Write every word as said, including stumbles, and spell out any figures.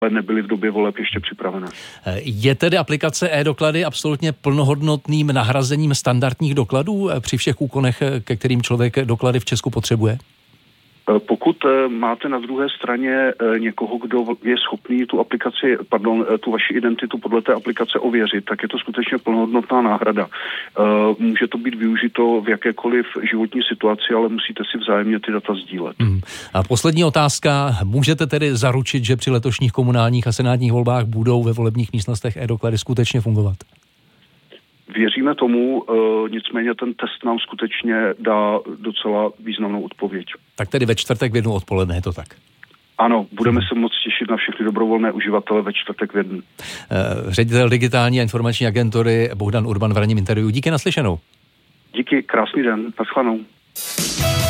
nebyly v době voleb ještě připravené. Je tedy aplikace e-doklady absolutně plnohodnotným nahrazením standardních dokladů při všech úkonech, ke kterým člověk doklady v Česku potřebuje? Pokud máte na druhé straně někoho, kdo je schopný tu aplikaci, pardon, tu vaši identitu podle té aplikace ověřit, tak je to skutečně plnohodnotná náhrada. Může to být využito v jakékoliv životní situaci, ale musíte si vzájemně ty data sdílet. Hmm. A poslední otázka. Můžete tedy zaručit, že při letošních komunálních a senátních volbách budou ve volebních místnostech e-doklady skutečně fungovat? Věříme tomu, nicméně ten test nám skutečně dá docela významnou odpověď. Tak tedy ve čtvrtek v jednu odpoledne, je to tak? Ano, budeme hmm. se moc těšit na všechny dobrovolné uživatele ve čtvrtek v jednu. Uh, ředitel digitální a informační agentury Bohdan Urban v ranním interview. Díky, naslyšenou. Díky, krásný den, naschledanou.